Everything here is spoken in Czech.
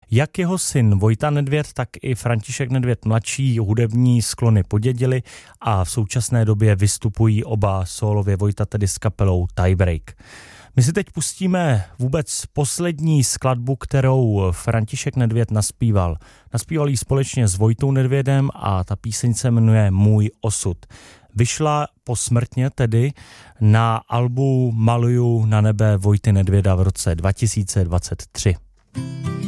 Jak jeho syn Vojta Nedvěd, tak i František Nedvěd mladší hudební sklony podědili a v současné době vystupují oba sólově, Vojta tedy s kapelou Tiebreak. My si teď pustíme vůbec poslední skladbu, kterou František Nedvěd naspíval. Naspíval ji společně s Vojtou Nedvědem a ta píseň se jmenuje Můj osud. Vyšla posmrtně tedy na albu Maluju na nebe Vojty Nedvěda v roce 2023.